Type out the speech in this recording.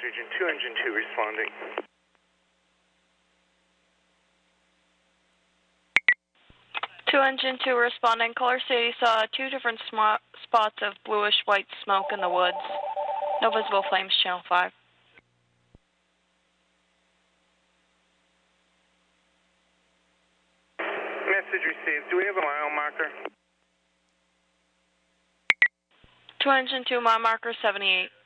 Region 2, Engine 2 responding. 2 Engine 2 responding. Color City saw two different spots of bluish-white smoke in the woods. No visible flames, Channel 5. Message received. Do we have a mile marker? 2 Engine 2, mile marker 78.